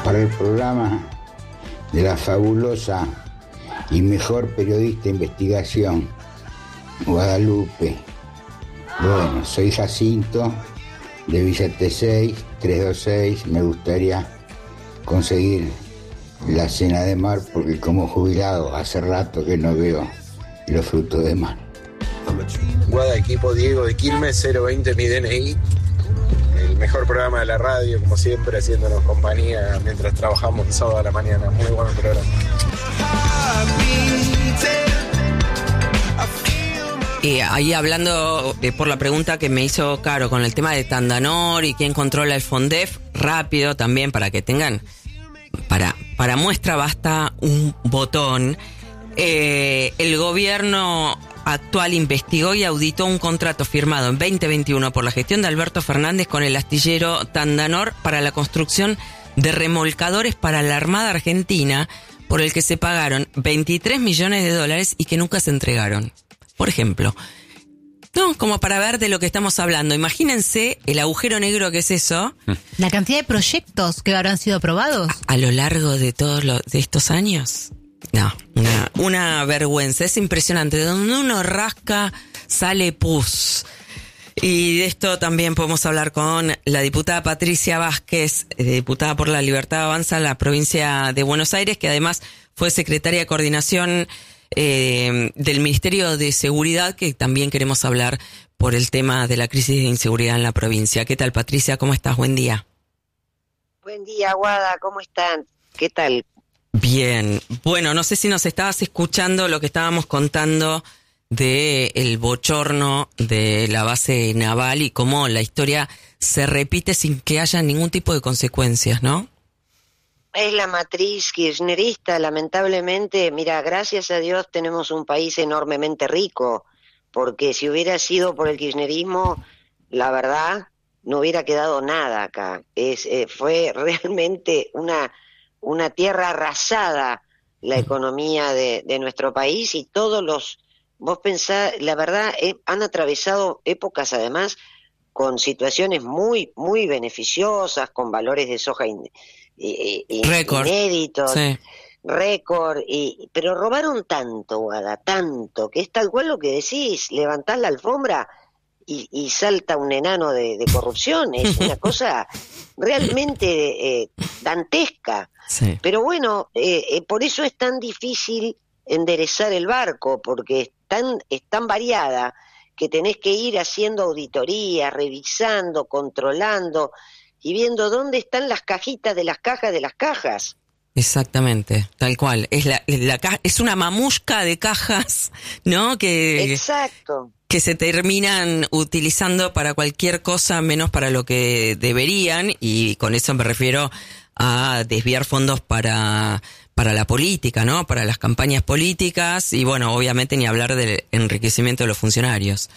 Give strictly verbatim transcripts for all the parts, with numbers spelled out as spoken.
para el programa de la fabulosa y mejor periodista de investigación, Guadalupe. Bueno, soy Jacinto, de Villa T seis, trescientos veintiséis. Me gustaría conseguir la cena de mar, porque como jubilado hace rato que no veo los frutos de mar. Guada, equipo Diego de Quilmes, cero veinte mi D N I. El mejor programa de la radio, como siempre, haciéndonos compañía mientras trabajamos el sábado a la mañana. Muy buen programa. Y ahí hablando eh, por la pregunta que me hizo Caro con el tema de Tandanor y quién controla el Fondef, rápido también para que tengan, para, para muestra basta un botón. Eh, el gobierno actual investigó y auditó un contrato firmado en veinte veintiuno por la gestión de Alberto Fernández con el astillero Tandanor para la construcción de remolcadores para la Armada Argentina, por el que se pagaron veintitrés millones de dólares y que nunca se entregaron. Por ejemplo, no, como para ver de lo que estamos hablando. Imagínense el agujero negro que es eso. La cantidad de proyectos que habrán sido aprobados a, a lo largo de todos los, de estos años. No, una, una vergüenza. Es impresionante. De donde uno rasca, sale pus. Y de esto también podemos hablar con la diputada Patricia Vázquez, diputada por la Libertad Avanza en la provincia de Buenos Aires, que además fue secretaria de coordinación eh, del Ministerio de Seguridad, que también queremos hablar por el tema de la crisis de inseguridad en la provincia. ¿Qué tal, Patricia? ¿Cómo estás? Buen día. Buen día, Guada. ¿Cómo están? ¿Qué tal? Bien. Bueno, no sé si nos estabas escuchando lo que estábamos contando de el bochorno de la base naval y cómo la historia se repite sin que haya ningún tipo de consecuencias, ¿no? Es la matriz kirchnerista, lamentablemente. Mira, gracias a Dios tenemos un país enormemente rico, porque si hubiera sido por el kirchnerismo, la verdad, no hubiera quedado nada acá. Es, eh, fue realmente una, una tierra arrasada la economía de, de nuestro país, y todos los... Vos pensás, la verdad, eh, han atravesado épocas además con situaciones muy, muy beneficiosas, con valores de soja in, in, in, inéditos, sí. récord, y, pero robaron tanto, Guada, tanto, que es tal cual lo que decís, levantás la alfombra y, y salta un enano de, de corrupción, es una cosa realmente eh, dantesca. Sí. Pero bueno, eh, eh, por eso es tan difícil enderezar el barco, porque es tan, es tan variada que tenés que ir haciendo auditorías, revisando, controlando y viendo dónde están las cajitas de las cajas de las cajas. Exactamente, tal cual. Es la, la es una mamusca de cajas, ¿no? Que, exacto. Que se terminan utilizando para cualquier cosa menos para lo que deberían, y con eso me refiero a desviar fondos para para la política, ¿no? Para las campañas políticas y, bueno, obviamente ni hablar del enriquecimiento de los funcionarios.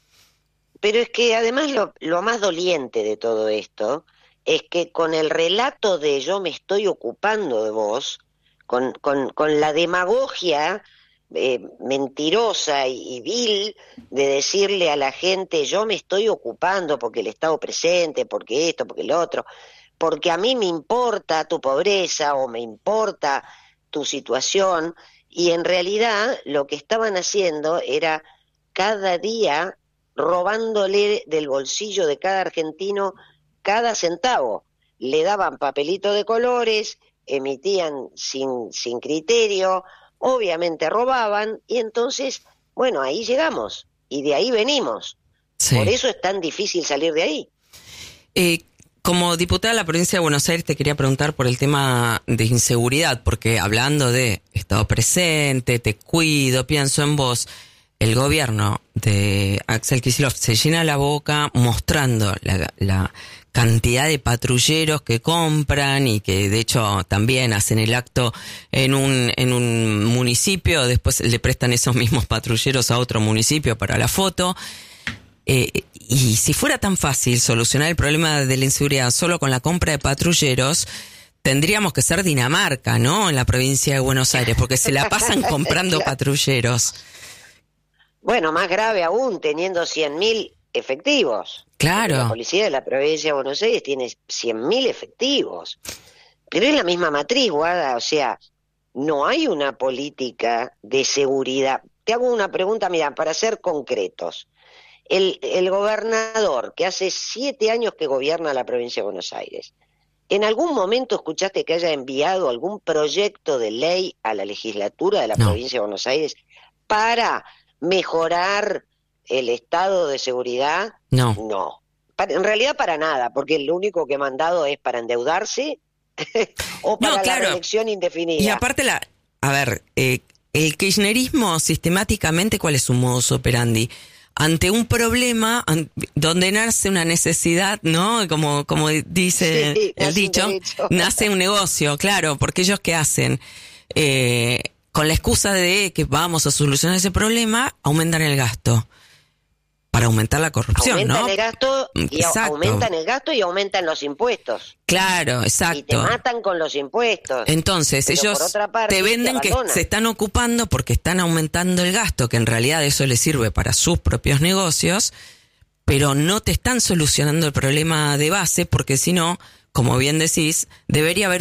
Pero es que además lo, lo más doliente de todo esto es que con el relato de yo me estoy ocupando de vos, con, con, con la demagogia eh, mentirosa y, y vil de decirle a la gente yo me estoy ocupando porque el Estado presente, porque esto, porque el otro... porque a mí me importa tu pobreza o me importa tu situación, y en realidad lo que estaban haciendo era cada día robándole del bolsillo de cada argentino cada centavo. Le daban papelito de colores, emitían sin, sin criterio, obviamente robaban, y entonces, bueno, ahí llegamos, y de ahí venimos. Sí. Por eso es tan difícil salir de ahí. Eh, Como diputada de la provincia de Buenos Aires te quería preguntar por el tema de inseguridad, porque hablando de Estado presente, te cuido, pienso en vos, el gobierno de Axel Kicillof se llena la boca mostrando la, la cantidad de patrulleros que compran y que de hecho también hacen el acto en un, en un municipio, después le prestan esos mismos patrulleros a otro municipio para la foto. Eh, y si fuera tan fácil solucionar el problema de la inseguridad solo con la compra de patrulleros, tendríamos que ser Dinamarca, ¿no? En la provincia de Buenos Aires, porque se la pasan comprando claro. patrulleros. Bueno, más grave aún, teniendo cien mil efectivos. Claro. La policía de la provincia de Buenos Aires tiene cien mil efectivos. Pero es la misma matriz, Guada, o sea, no hay una política de seguridad. Te hago una pregunta, mira, para ser concretos. El, el gobernador, que hace siete años que gobierna la provincia de Buenos Aires, ¿en algún momento escuchaste que haya enviado algún proyecto de ley a la legislatura de la No. provincia de Buenos Aires para mejorar el estado de seguridad? No. No. Para, en realidad para nada, porque lo único que ha mandado es para endeudarse o para No, claro. la reelección indefinida. Y aparte, la, a ver, eh, el kirchnerismo sistemáticamente, ¿cuál es su modus operandi? Ante un problema an, donde nace una necesidad, ¿no? Como, como dice Sí, el nace dicho, un derecho. nace un negocio, claro, porque ellos ¿qué hacen? Eh, con la excusa de que vamos a solucionar ese problema, aumentan el gasto. Para aumentar la corrupción, aumentan ¿no? el gasto y Exacto. aumentan el gasto y aumentan los impuestos. Claro, exacto. Y te matan con los impuestos. Entonces, Pero ellos por otra parte, te venden te que abandonan. se están ocupando porque están aumentando el gasto, que en realidad eso les sirve para sus propios negocios, pero no te están solucionando el problema de base, porque si no, como bien decís, debería haber